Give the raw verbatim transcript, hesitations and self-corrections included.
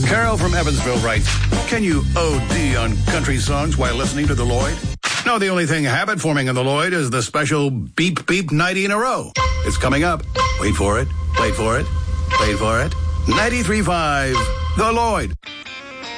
Carol from Evansville writes, can you O D on country songs while listening to the Lloyd? No, the only thing habit-forming in the Lloyd is the special beep beep ninety in a row. It's coming up. Wait for it. Wait for it. Wait for it. ninety-three point five, The Lloyd.